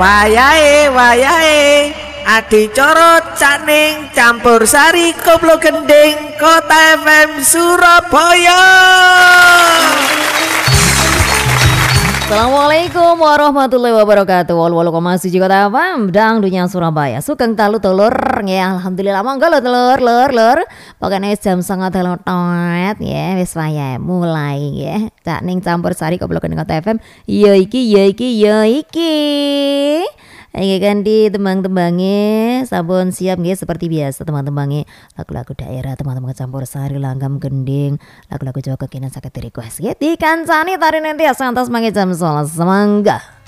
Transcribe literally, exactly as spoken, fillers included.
Wayahe wayahe adicara caning campur sari koplo gending Kota F M Surabaya. Assalamualaikum warahmatullahi wabarakatuh. Walu walu komasi Kota F M dang dunia Surabaya. Sugeng talu telur ya alhamdulillah monggo lo telur telur telur. Pokoknya jam sangat telur toet ya wis wayahe mulai ya. Cak ning campur sari koplo gending Kota F M. Ya iki ya iki ya iki. Iki kan di tembang-tembangnya sabun siap nggih seperti biasa teman-temannya lagu-lagu daerah teman-teman campur sari langgam gending lagu-lagu Jawa kekinian sakit request ya dikancani tari nanti asantas mangke jam sebelas semangga.